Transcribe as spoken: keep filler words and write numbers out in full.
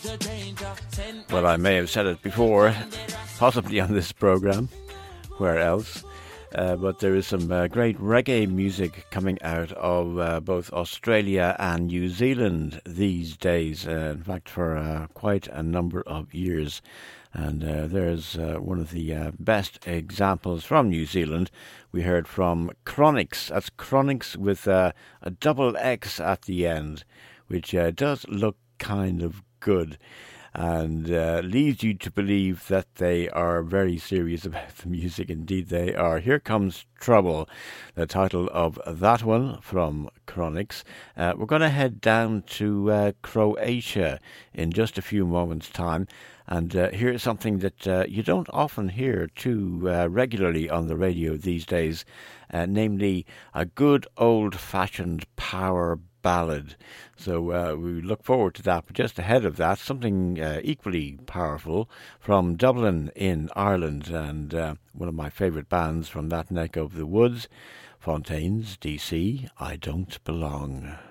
Well, I may have said it before, possibly on this programme, where else? Uh, but there is some uh, great reggae music coming out of uh, both Australia and New Zealand these days. Uh, in fact, for uh, quite a number of years. And uh, there's uh, one of the uh, best examples from New Zealand. We heard from Chronixx. That's Chronixx with uh, a double X at the end, which uh, does look kind of good. And uh, leads you to believe that they are very serious about the music. Indeed they are. Here Comes Trouble, the title of that one from Chronixx. Uh, we're going to head down to uh, Croatia in just a few moments' time. And uh, here's something that uh, you don't often hear too uh, regularly on the radio these days, uh, namely a good old-fashioned power ballad. So uh, we look forward to that. But just ahead of that, something uh, equally powerful from Dublin in Ireland, and uh, one of my favourite bands from that neck of the woods, Fontaines D C, I Don't Belong.